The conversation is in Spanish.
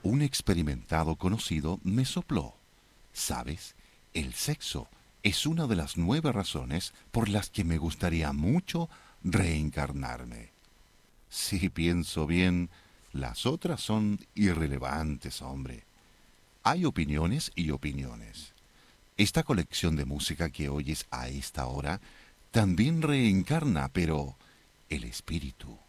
Un experimentado conocido me sopló. ¿Sabes? El sexo es una de las 9 razones por las que me gustaría mucho reencarnarme. Si pienso bien, las otras son irrelevantes, hombre. Hay opiniones y opiniones. Esta colección de música que oyes a esta hora también reencarna, pero el espíritu